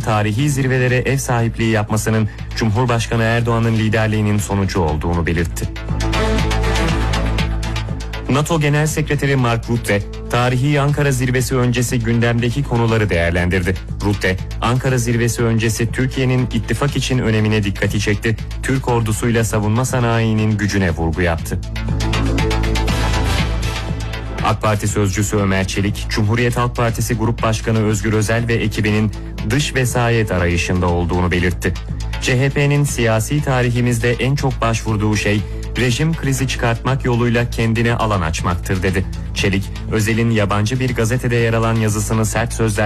tarihi zirvelere ev sahipliği yapmasının Cumhurbaşkanı Erdoğan'ın liderliğinin sonucu olduğunu belirtti. NATO Genel Sekreteri Mark Rutte, tarihi Ankara Zirvesi öncesi gündemdeki konuları değerlendirdi. Rutte, Ankara Zirvesi öncesi Türkiye'nin ittifak için önemine dikkati çekti. Türk ordusuyla savunma sanayinin gücüne vurgu yaptı. AK Parti sözcüsü Ömer Çelik, Cumhuriyet Halk Partisi Grup Başkanı Özgür Özel ve ekibinin dış vesayet arayışında olduğunu belirtti. CHP'nin siyasi tarihimizde en çok başvurduğu şey, rejim krizi çıkartmak yoluyla kendine alan açmaktır dedi. Çelik, Özel'in yabancı bir gazetede yer alan yazısını sert sözlerle